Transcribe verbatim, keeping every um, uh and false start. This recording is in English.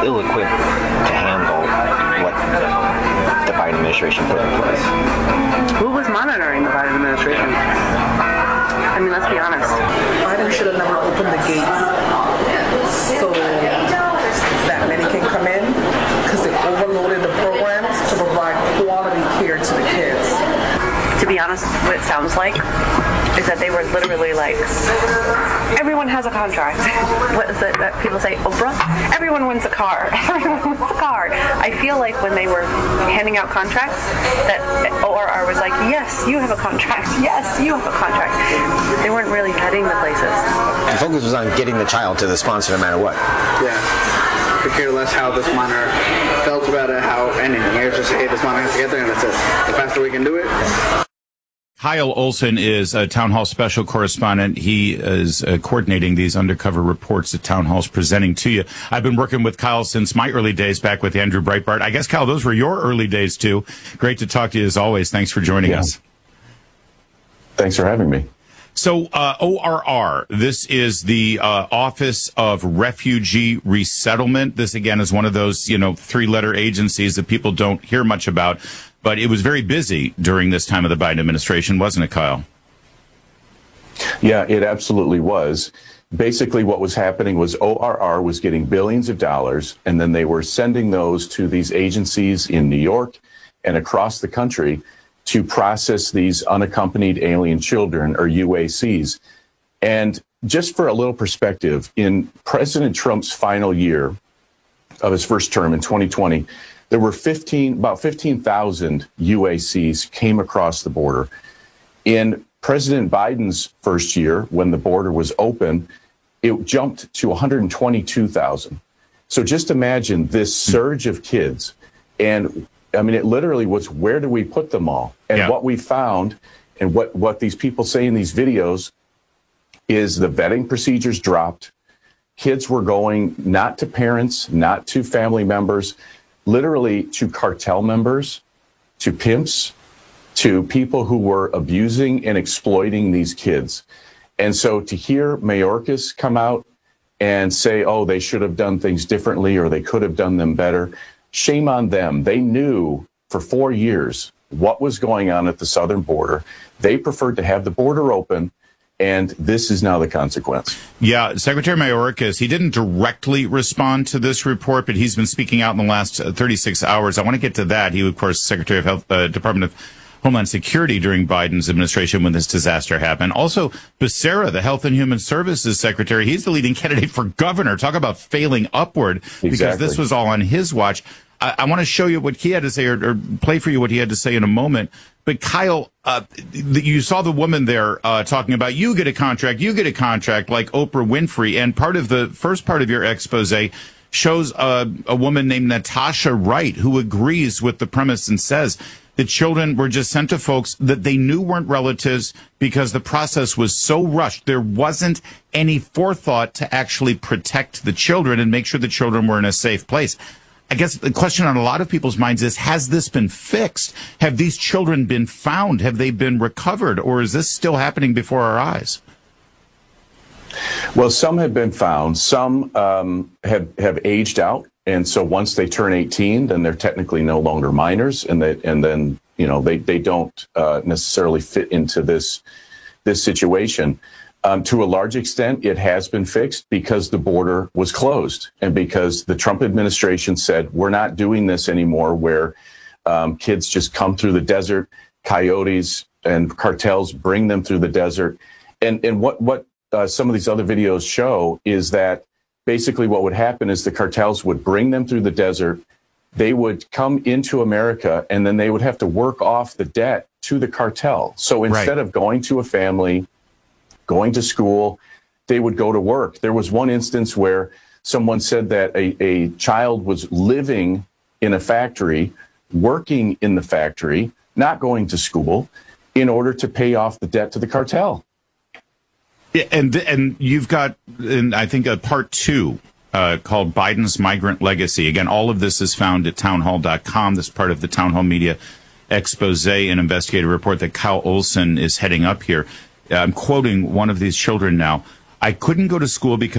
ill-equipped to handle what the Biden administration put in place. Who was monitoring the Biden administration? I mean, let's be honest. Biden should have never opened the gates so that many can come in, because it overloaded the programs to provide quality care to the kids. To be honest, what it sounds like is that they were literally like, everyone has a contract. What is it that people say? Oprah? Everyone wins a car. Everyone wins a car. I feel like when they were handing out contracts, that O R R was like, yes, you have a contract. Yes, you have a contract. They weren't really vetting the places. The focus was on getting the child to the sponsor no matter what. Yeah. Could care less how this monitor felt about it, how anything. It's just, hey, this monitor has to get there, and that's it. The faster we can do it. Kyle Olson is a Town Hall special correspondent. He is uh, coordinating these undercover reports that Town Hall's presenting to you. I've been working with Kyle since my early days back with Andrew Breitbart. I guess, Kyle, those were your early days, too. Great to talk to you as always. Thanks for joining yeah. us. Thanks for having me. So uh, O R R, this is the uh, Office of Refugee Resettlement. This, again, is one of those, you know, three-letter agencies that people don't hear much about. But it was very busy during this time of the Biden administration, wasn't it, Kyle? Yeah, it absolutely was. Basically, what was happening was O R R was getting billions of dollars, and then they were sending those to these agencies in New York and across the country to process these unaccompanied alien children, or U A Cs. And just for a little perspective, in President Trump's final year of his first term in twenty twenty, there were fifteen, about fifteen thousand U A Cs came across the border. In President Biden's first year, when the border was open, it jumped to one hundred twenty-two thousand. So just imagine this surge of kids. And I mean, it literally was, where do we put them all? And yeah. what we found, and what, what these people say in these videos, is the vetting procedures dropped. Kids were going not to parents, not to family members, literally to cartel members, to pimps, to people who were abusing and exploiting these kids. And so to hear Mayorkas come out and say, oh, they should have done things differently, or they could have done them better, shame on them. They knew for four years what was going on at the southern border. They preferred to have the border open, and this is now the consequence. Yeah, Secretary Mayorkas, he didn't directly respond to this report, but he's been speaking out in the last uh, thirty-six hours. I want to get to that. He, of course, Secretary of Health, uh, Department of Homeland Security during Biden's administration when this disaster happened. Also, Becerra, the Health and Human Services Secretary, he's the leading candidate for governor. Talk about failing upward, exactly. because this was all on his watch. I, I want to show you what he had to say, or, or play for you what he had to say in a moment. But Kyle, uh, you saw the woman there uh, talking about, you get a contract, you get a contract, like Oprah Winfrey. And part of the first part of your expose shows uh, a woman named Natasha Wright, who agrees with the premise and says the children were just sent to folks that they knew weren't relatives because the process was so rushed. There wasn't any forethought to actually protect the children and make sure the children were in a safe place. I guess the question on a lot of people's minds is, has this been fixed? Have these children been found? Have they been recovered? Or is this still happening before our eyes? Well, some have been found. Some um, have, have aged out. And so once they turn eighteen, then they're technically no longer minors. And they, and then, you know, they, they don't uh, necessarily fit into this, this situation. Um, to a large extent, it has been fixed because the border was closed and because the Trump administration said, we're not doing this anymore, where um, kids just come through the desert, coyotes and cartels bring them through the desert. And, and what, what uh, some of these other videos show is that basically what would happen is the cartels would bring them through the desert. They would come into America, and then they would have to work off the debt to the cartel. So instead Right. of going to a family, going to school, they would go to work. There was one instance where someone said that a, a child was living in a factory, working in the factory, not going to school, in order to pay off the debt to the cartel. Yeah, and and you've got, and I think, a part two uh, called Biden's Migrant Legacy. Again, all of this is found at townhall dot com. This is part of the Town Hall Media expose and investigative report that Kyle Olson is heading up here. I'm quoting one of these children now. I couldn't go to school because